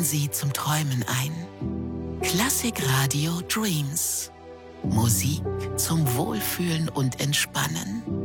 Sie zum Träumen ein. Klassikradio Dreams. Musik zum Wohlfühlen und Entspannen.